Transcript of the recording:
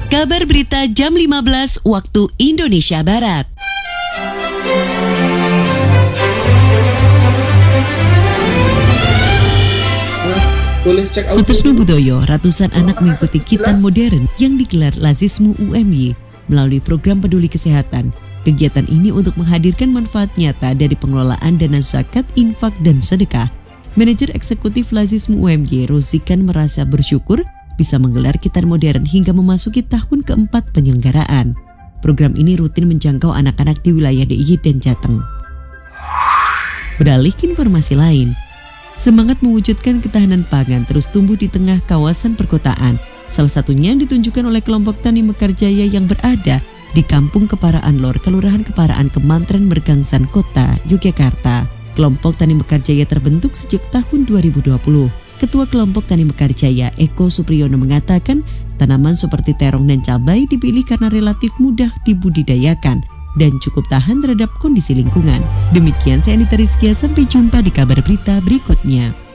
Kabar berita jam 15 waktu Indonesia Barat. Sutrisno Budoyo, ratusan anak mengikuti Kitan Modern yang digelar Lazismu UMY melalui program peduli kesehatan. Kegiatan ini untuk menghadirkan manfaat nyata dari pengelolaan dana zakat, infak, dan sedekah. Manajer Eksekutif Lazismu UMY, Rosikan, merasa bersyukur bisa menggelar Kitan Modern hingga memasuki tahun keempat penyelenggaraan. Program ini rutin menjangkau anak-anak di wilayah DIY dan Jateng. Beralih ke informasi lain, semangat mewujudkan ketahanan pangan terus tumbuh di tengah kawasan perkotaan. Salah satunya ditunjukkan oleh kelompok Tani Mekarjaya yang berada di Kampung Keparaan Lor, Kelurahan Keparaan, Kemantren Mergangsan, Kota Yogyakarta. Kelompok Tani Mekarjaya terbentuk sejak tahun 2020. Ketua Kelompok Tani Mekarjaya, Eko Supriyono, mengatakan tanaman seperti terong dan cabai dipilih karena relatif mudah dibudidayakan dan cukup tahan terhadap kondisi lingkungan. Demikian saya Anita Rizkia, sampai jumpa di kabar berita berikutnya.